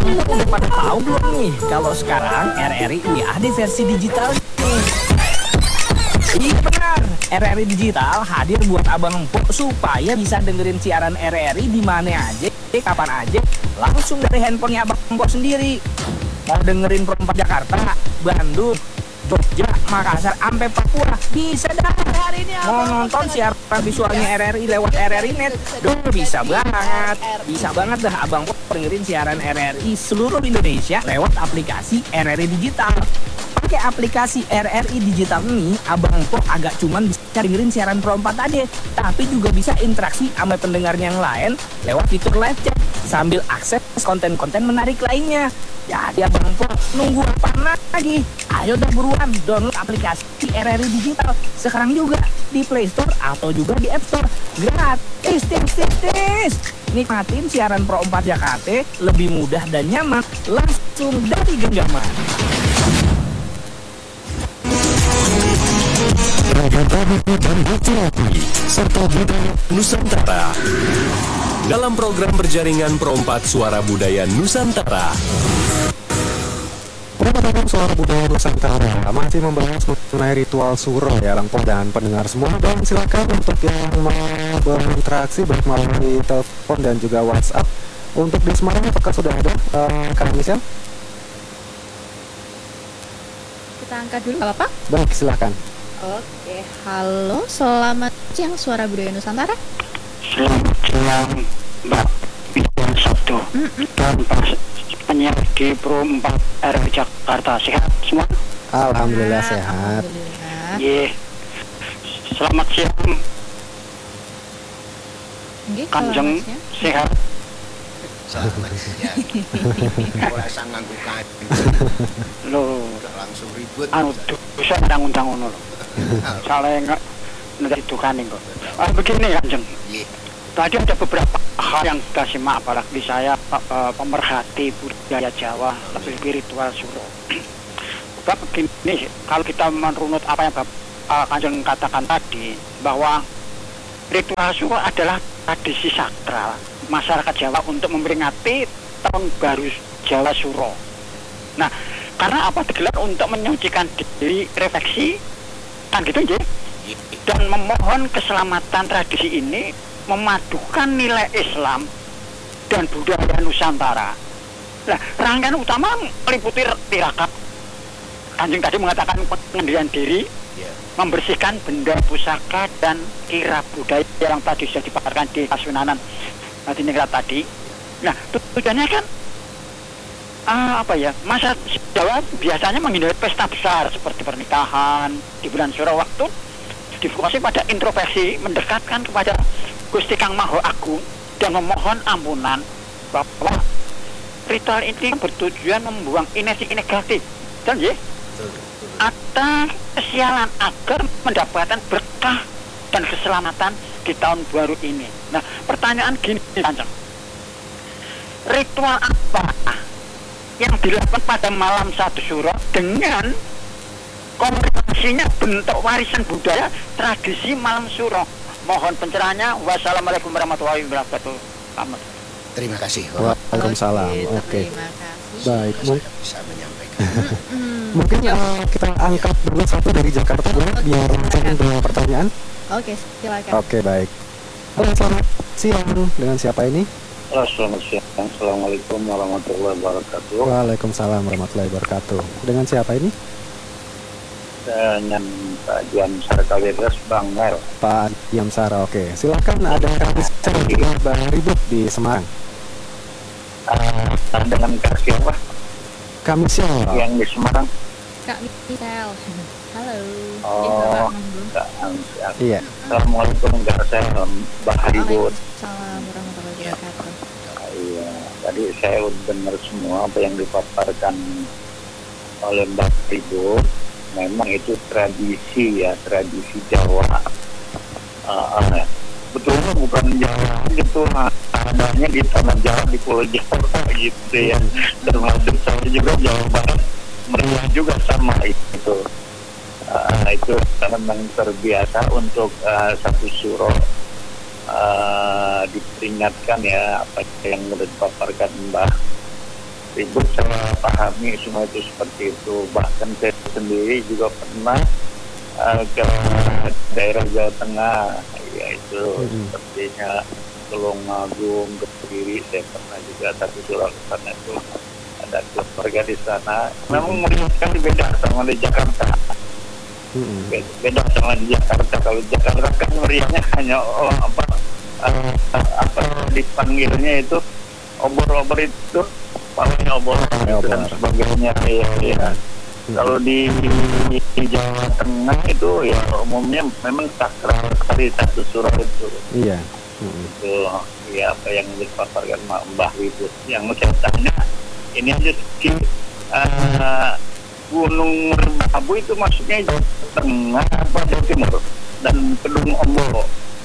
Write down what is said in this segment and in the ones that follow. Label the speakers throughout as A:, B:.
A: Udah pada tahu belum nih kalau sekarang RRI udah ada versi digital nih? Iya benar, RRI Digital hadir buat abang empuk supaya bisa dengerin siaran RRI di mana aja, kapan aja, langsung dari handphonenya abang empuk sendiri. Mau dengerin perempat Jakarta, Bandung, Jogja, Makassar, sampai Papua, bisa dah hari ini. Mau nonton siaran visualnya RRI lewat RRI Net, bisa banget dah abang empuk dengerin siaran RRI seluruh Indonesia lewat aplikasi RRI Digital. Pakai aplikasi RRI Digital ini, abang empuk agak cuman bisa dengerin siaran Pro 4 aja, tapi juga bisa interaksi sama pendengarnya yang lain lewat fitur live chat sambil akses konten-konten menarik lainnya. Jadi abang empuk nunggu apa lagi? Ayo dah buruan download aplikasi RRI Digital sekarang juga di Play Store atau juga di App Store. Gratis. Nikmatin siaran Pro 4 Jakarta lebih mudah dan nyaman langsung dari genggaman.
B: Dan literasi serta budaya Nusantara dalam program berjaringan Pro 4 Suara Budaya Nusantara.
C: Program Suara Budaya Nusantara masih membahas mengenai ritual suro ya Rangpo dan pendengar semua, dan silakan untuk yang mau berinteraksi baik melalui telepon dan juga WhatsApp. Untuk di Semarang apakah sudah ada Kak Michelle?
D: Kita angkat dulu nggak apa-apa?
C: Baik, silakan.
D: Oke, halo, selamat siang Suara Budaya Nusantara.
E: Selamat siang Mbak Bidang Sabtu dan penyiar di Pro 4 RRI Jakarta. Sehat semua?
C: Alhamdulillah sehat.
D: Alhamdulillah.
E: Iya. Selamat siang
D: Nggih,
E: Kanjeng,
D: selamat siang.
E: sehat?
F: Selamat siang. Puasa nganggo kayu.
E: Loh,
F: Langsung ribut.
E: anu dosa undang-undang ngono lho. Salah nanti dukani kok. Begini Kanjeng.
F: Iya.
E: Tadi ada beberapa hal yang kita simak, apalagi saya pemerhati budaya Jawa, lebih ritual suro. Bapak begini, kalau kita menurut apa yang Kanjeng katakan tadi, bahwa ritual suro adalah tradisi sakral masyarakat Jawa untuk memperingati tahun baru Jawa Suro. Nah, karena apa digelar untuk menyucikan diri, refleksi, kan gitu ya. Dan memohon keselamatan. Tradisi ini memadukan nilai Islam dan budaya Nusantara. Nah, rangkaian utama meliputi tirakat. Kanjeng tadi mengatakan pengendalian diri, membersihkan benda pusaka dan kirab budaya yang tadi sudah dipaparkan di Kasunanan di negara tadi. Nah, tujuannya kan masa Jawa biasanya menghindari pesta besar seperti pernikahan di bulan Suro, waktu difokuskan pada introspeksi, mendekatkan kepada Gusti Kang Maha Agung dan memohon ampunan, bahwa ritual ini bertujuan membuang energi negatif dan atas kesialan agar mendapatkan berkah dan keselamatan di tahun baru ini. Nah, pertanyaan gini, Kanjeng, ritual apa yang dilakukan pada malam 1 Suro dengan kombinasinya bentuk warisan budaya tradisi malam Suro? Mohon pencerahannya. Wassalamualaikum warahmatullahi wabarakatuh. Amin.
F: Terima kasih.
C: Waalaikumsalam. Oke.
D: Terima kasih.
C: Baik,
F: Saya bisa menyampaikan.
C: mungkin kita angkat dulu satu dari Jakarta ya, biar langsung pertanyaan.
D: Oke, silakan.
C: Oke, baik. Halo, selamat siang. Dengan siapa ini?
E: Halo, selamat siang. Assalamualaikum warahmatullahi wabarakatuh.
C: Waalaikumsalam warahmatullahi wabarakatuh. Dengan siapa ini?
E: Dengan Pak Jamsar Kalidas Bangel.
C: Pak Yamsara. Oke, silakan. Ada Kak juga Bang Ribut di Semarang.
E: Dengan Kak siapa?
C: Kami siang.
E: Yang di Semarang.
D: Kak Michelle. Halo.
E: Oh, Kak
C: Iya.
E: Assalamualaikum Kak saya Mbak Ribut.
D: Waalaikumsalam warahmatullahi wabarakatuh.
E: Iya, tadi saya udah dengar semua apa yang dipaparkan oleh Mbak Ribut. Memang itu tradisi ya, tradisi Jawa. Betulnya bukan Jawa gitu, adanya di tanah Jawa, di Pulau Jawa gitu ya. Termasuk saya juga Jawa Barat, meriah juga sama itu. Itu memang terbiasa untuk 1 Suro diperingatkan ya apa yang sudah dipaparkan Mbak
G: ribut saya pahami semua itu seperti itu. Bahkan saya sendiri juga pernah ke daerah Jawa Tengah, yaitu sepertinya Tulungagung, Kediri, saya pernah juga, tapi Surakarta itu ada keluarga di sana. Memang melihat sekali beda sama di Jakarta. Beda sama di Jakarta. Kalau Jakarta kan meriahnya hanya apa dipanggilnya itu obor-obor itu, paling obor dan sebagainya. Ya. Kalau di Jawa Tengah itu ya umumnya memang sakral sekali satu surau itu. Iya. Itu ya apa yang dipaparkan Mbah Wibut. Yang saya tanya ini aja Gunung Merbabu itu maksudnya Jawa Tengah apa Jawa Timur, dan Kedung Ombo.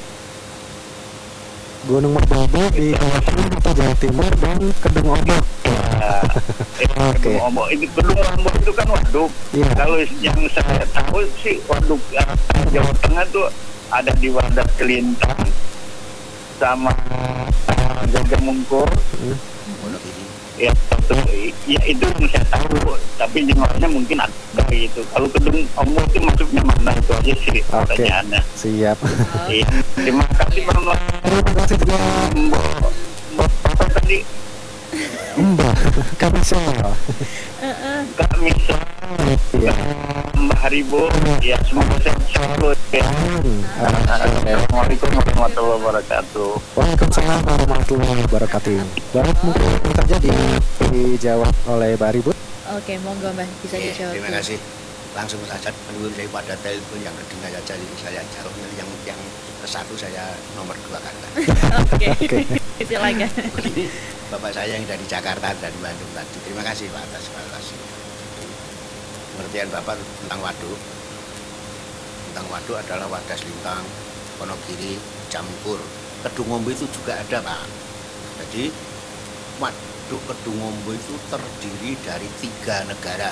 C: Gunung Merbabu di Jawa Tengah atau Jawa Timur, dan Kedung Ombo.
G: Kedung Ombo itu, Kedung Ombo itu kan waduk. Kalau yang saya tahu sih waduk Jawa Tengah tuh ada di Wadas Kelintang sama Jagamungkur. Ya itu yang saya tahu, tapi jumlahnya mungkin ada itu. Kalau Kedung Ombo itu maksudnya mana, itu aja sih pertanyaannya.
C: Siap.
G: Iya, terima kasih Bang.
C: Terima kasih juga
G: Apa tadi?
C: Mbak Kamisal.
G: Kak Misal, Mbak Haribo, ya semoga sehat selalu ya. Assalamualaikum warahmatullahi wabarakatuh.
C: Waalaikumsalam warahmatullahi wabarakatuh. Baik, mungkin saja dijawab oleh Mbak Haribo.
D: Oke, monggo Mbak, bisa dijawab.
F: Terima kasih. Langsung saja menurut daripada telepon yang kedua saja, saya jawab yang ke satu, saya nomor 2 kata.
D: Oke. Silakan.
F: Begini, Bapak saya yang dari Jakarta, dari Bandung tadi. Terima kasih Pak atas evaluasi. Pengertian Bapak tentang waduk. Tentang waduk adalah Wadas Lintang, Wonogiri, Jamkur. Kedung Ombo itu juga ada Pak. Jadi waduk Kedung Ombo itu terdiri dari 3 negara.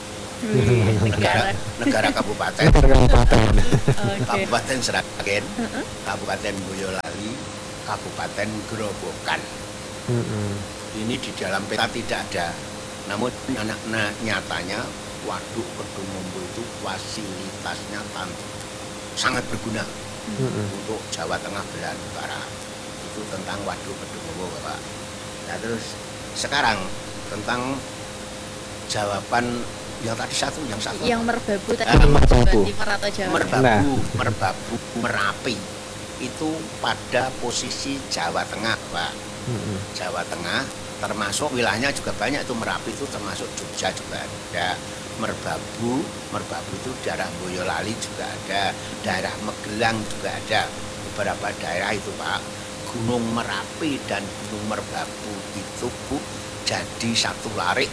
F: Negara kabupaten. Kabupaten Sragen, Kabupaten Boyolali, Kabupaten Grobogan. Ini di dalam peta tidak ada. Namun nyatanya waduk Kedung Ombo itu fasilitasnya sangat berguna untuk Jawa Tengah belahan utara. Itu tentang waduk Kedung Ombo Bapak. Nah terus sekarang tentang jawaban yang tadi yang
D: Merbabu tadi, Timur atau Jawa?
F: Merbabu, Merapi itu pada posisi Jawa Tengah Pak. Jawa Tengah termasuk wilayahnya juga banyak, itu Merapi itu termasuk Jogja juga ada. Merbabu itu daerah Boyolali juga ada, daerah Magelang juga ada, beberapa daerah itu Pak. Gunung Merapi dan Gunung Merbabu itu jadi satu larik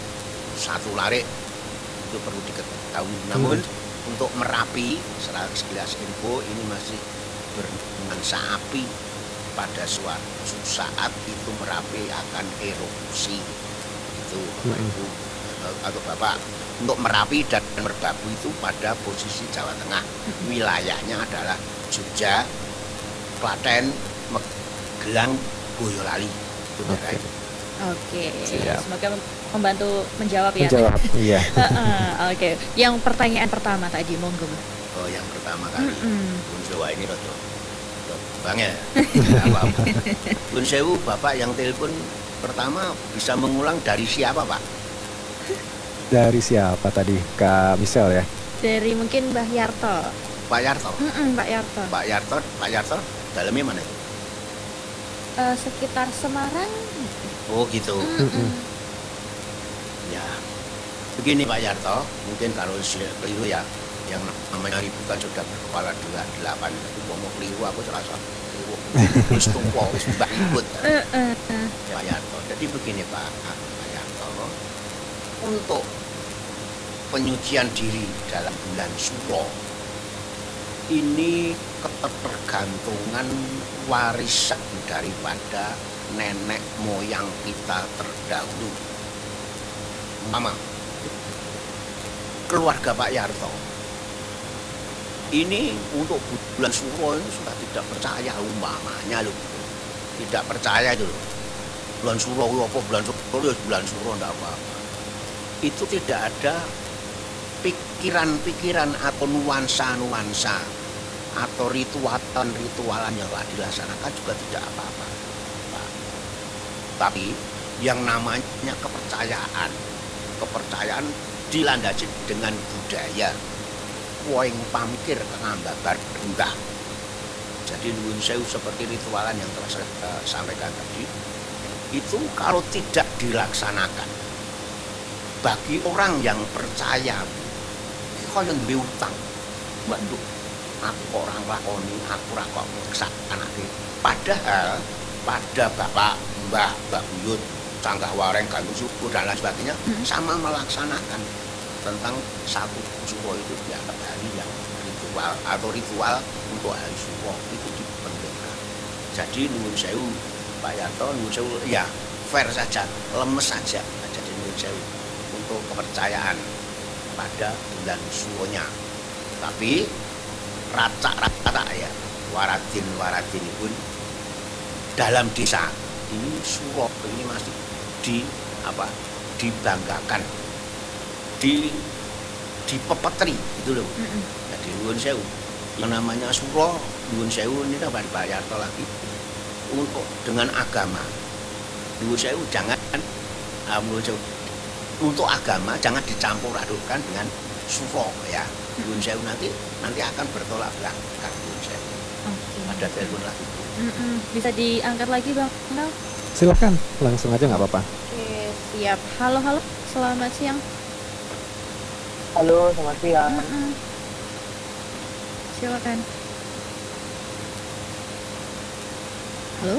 F: itu perlu diketahui. Namun untuk Merapi sekilas info ini masih bernuansa api. Pada suatu saat itu Merapi akan erupsi. Itu Bapak Ibu atau Bapak, untuk Merapi dan Merbabu itu pada posisi Jawa Tengah. Wilayahnya adalah Jogja, Klaten, Magelang, Boyolali. Itu daerah itu.
D: Oke, semoga membantu menjawab ya.
F: Iya.
D: Oke, yang pertanyaan pertama tadi, monggo.
F: Oh, yang pertama kali. Bun Sewu ini Bang ya. Bun Sewu, Bapak yang telepon pertama bisa mengulang dari siapa Pak?
C: Dari siapa tadi? Kak Misel ya?
D: Dari mungkin Mbah Yarto.
F: Pak Yarto?
D: Pak Yarto.
F: Pak Yarto, dalamnya mana itu?
D: Sekitar Semarang.
F: Oh gitu. Ya, begini Pak Yarto, mungkin kalau keliru ya, yang namanya ribu kan sudah berkepala 28, itu mau keliru aku terasa terus tumpo, terus mbak ikut Pak Yarto. Jadi begini Pak Yarto, untuk penyucian diri dalam bulan Suro ini ketergantungan warisan daripada nenek moyang kita terdahulu. Mama, keluarga Pak Yarto ini untuk bulan Suro ini sudah tidak percaya, umpamanya loh, tidak percaya itu loh. bulan suro apa bulan suro ya bulan suro ndak apa-apa. Itu tidak ada pikiran-pikiran atau nuansa-nuansa atau ritualan yang telah dilaksanakan juga tidak apa-apa. Tapi yang namanya kepercayaan dilandasi dengan budaya poing pamikir kengambabar rendah. Jadi nuwun sewu seperti ritualan yang telah saya sampaikan tadi, itu kalau tidak dilaksanakan bagi orang yang percaya kok yang duwe utang waduh aku orang lakoni aku ora kok nglaksanake padahal pada bapak mbah buyut canggah wareng ganggu suku dan lain sebagainya sama melaksanakan tentang satu suro itu dianggap hari yang ritual untuk hari suro itu dipentingkan. Jadi nuwun sewu Pak Yanto, nuwun sewu ya fair saja, lemes saja. Jadi nuwun sewu untuk kepercayaan pada bulan suronya. Tapi rata-rata ya waradin pun dalam desa ini suro ini masih dibanggakan, dipepetri gitu loh. Jadi nuwun sewu yang namanya suro nuwun sewu ini Pak Yarto lagi untuk dengan agama nuwun sewu jangan nuwun sewu untuk agama jangan dicampur adukkan dengan suro ya. Nuwun sewu nanti akan bertolak belakang nuwun sewu. Ada telepon lagi.
D: Bisa diangkat lagi Bang Nal?
C: Silakan, langsung aja nggak apa-apa.
D: Oke, siap. Halo, selamat siang.
H: Halo, selamat siang.
D: Silakan. Halo?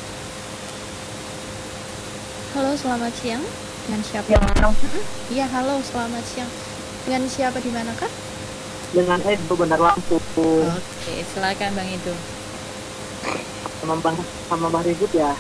D: Halo, selamat siang. Dengan siapa? Iya, halo, selamat siang. Dengan siapa di manakah?
H: Dengan Edo Bandar Lampung.
D: Oke, silakan Bang Edo.
H: Sama Bang Ribut ya.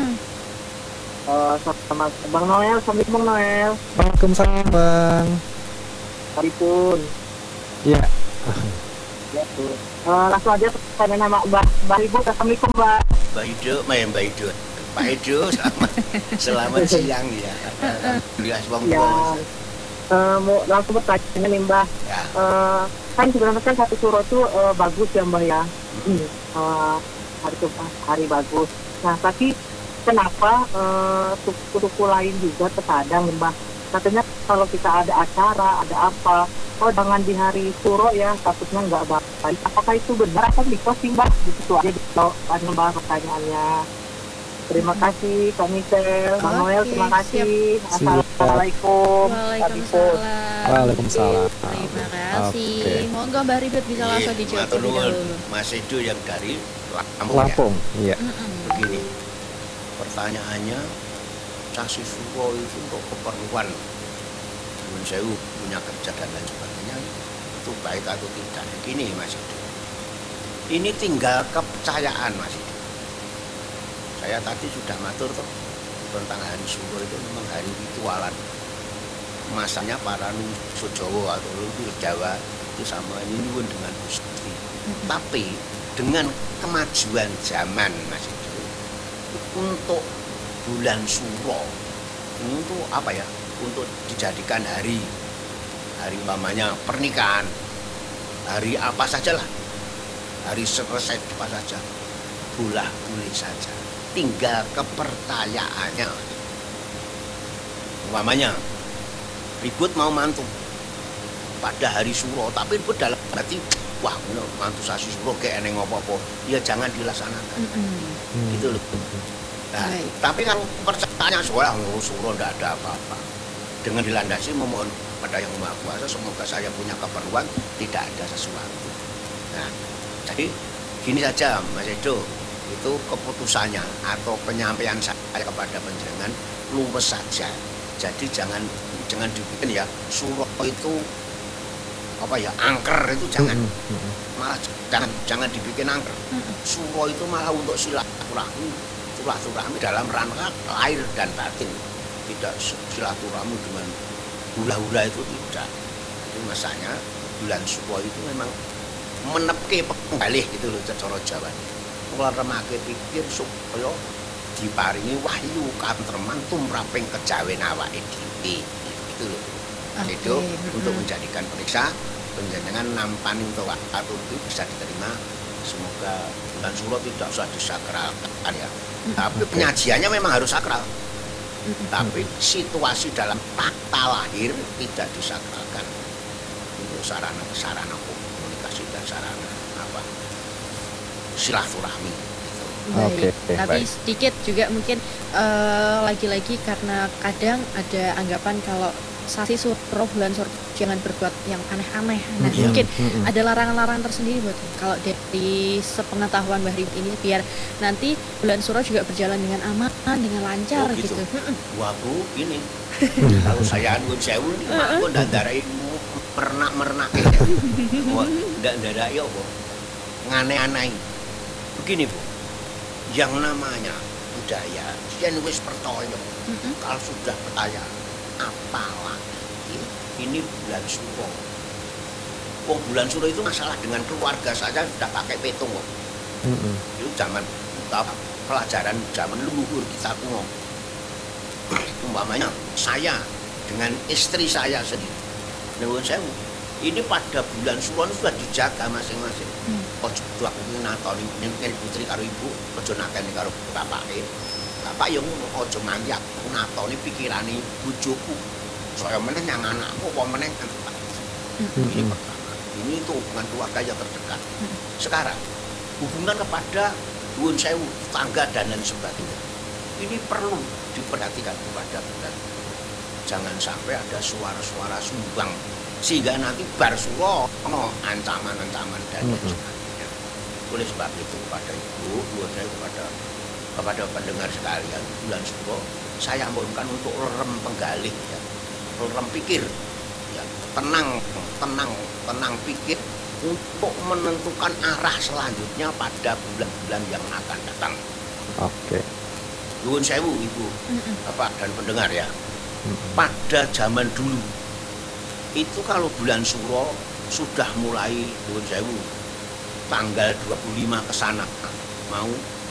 H: Sama Bang Noel, Assalamualaikum Bang Noel.
C: Waalaikumsalam Bang.
H: Waalaikumsalam.
C: Iya.
H: Ya tuh. Langsung aja tanya nama Mbak Ribut. Assalamualaikum Mbak.
F: Mbak Ido. Pak Edo, selamat siang ya. Lihat
H: Ya. Mau langsung bertanya nih Mbak.
F: Ya.
H: Kan sebenarnya kan satu suro itu bagus ya Mbak ya. Hari bagus. Nah tapi kenapa suku-suku lain juga terkadang Mbak katanya kalau kita ada acara ada apa jangan di hari suro ya takutnya nggak baik. Apakah itu benar atau mitos sih Mbak? Gitu aja kalau Mbak pertanyaannya. Terima kasih Kak Michelle, Bang Noel, terima kasih. Assalamualaikum.
C: Waalaikumsalam.
D: Terima kasih. Monggo Mbak Ribut bisa langsung dijawab terlebih dahulu.
F: Mas Edo yang dari Lampung.
C: Iya.
F: Begini, pertanyaannya sasi suro itu untuk keperluan nuwun sewu punya kerja dan lain sebagainya itu baik atau tidak? Gini Mas Edo, ini tinggal kepercayaan Mas Edo. Saya tadi sudah matur toh tentang hari suro itu memang hari ritualan. Masanya para nusa Jawa atau leluhur Jawa itu sama ini nyuwun dengan Gusti. Tapi dengan kemajuan zaman Mas itu untuk bulan suro untuk apa ya? Untuk dijadikan hari umpamanya pernikahan, hari apa sajalah, hari selesai apa saja, boleh saja. Tinggal kepercayaannya. Umpamanya Ribut mau mantu pada hari suro, tapi Ribut dalam berarti wah mantu sasi suro kayak eneng apa-apa, ya jangan dilaksanakan. Gitu loh. Nah, tapi kalau percayaan soal suro tidak ada apa-apa. Dengan dilandasi memohon pada yang Maha Kuasa, semoga saya punya keperluan, tidak ada sesuatu. Nah, jadi gini saja Mas Edo, itu keputusannya atau penyampaian saya kepada panjenengan luwes saja. Jadi jangan dibikin ya suro itu apa ya angker itu jangan. Malah jangan dibikin angker. Suro itu malah untuk silaturahmi dalam rangka lahir dan batin. Tidak silaturahmi dengan hula-hula itu tidak. Jadi masanya bulan suro itu memang menepke penggalih gitu loh cara Jawa. Mulai remake pikir supaya diparingi wahyu katentreman tumraping kejawen awake dhewe. Itu lho. Itu untuk menjadikan periksa penjenengan nampani untuk atau bisa diterima. Semoga bulan Suro tidak usah disakralkan ya. Tapi penyajiannya memang harus sakral. Tapi situasi dalam fakta lahir tidak disakralkan untuk sarana komunikasi dan sarana silaturahmi.
D: Baik, tapi sedikit juga mungkin lagi-lagi karena kadang ada anggapan kalau sasi suro bulan suro jangan berbuat yang aneh-aneh. Nah, mungkin ada larangan-larangan tersendiri buat kalau dari sepengetahuan Mbah Ribut ini biar nanti bulan suro juga berjalan dengan aman, dengan lancar gitu.
F: Wah Bu, ini kalau saya nuwun sewu nih, aku ndak daraimu mernak-mernak ya. Wah, ndak ndarai apa? Ngane-anai. Begini Bu, yang namanya budaya, yen wis percaya. Kalau sudah percaya, apalagi ini bulan Suro. Wong bulan Suro itu masalah dengan keluarga saja sudah pakai petung kok. Itu zaman pelajaran zaman leluhur kita kuno. Umpamanya saya dengan istri saya sendiri. Nuwun sewu. Ini pada bulan Suro sudah dijaga masing-masing. Ojo aku natoni ning putri karo ibu, ojo nakeni karo bapake. Bapak yo ngono, ojo nganti aku natoni pikirane bojoku. Saya meneh yang anakku apa meneh kan. Ini pertama. Ini itu hubungan keluarga yang terdekat. Sekarang hubungan kepada nuwun sewu, tangga dan lain sebagainya. Ini perlu diperhatikan kepada bulan. Jangan sampai ada suara-suara sumbang sehingga nanti bar Suro ancaman-ancaman dan lain sebagainya. Oleh sebab itu kepada ibu, nuwun sewu kepada pendengar sekalian, bulan Suro saya mohonkan untuk lerem penggalih ya. Lerem pikir ya, tenang pikir untuk menentukan arah selanjutnya pada bulan-bulan yang akan datang.
C: Oke.
F: Nuwun sewu Ibu, Bapak dan pendengar ya. Pada zaman dulu itu kalau bulan Suro sudah mulai nuwun sewu tanggal 25 ke sana mau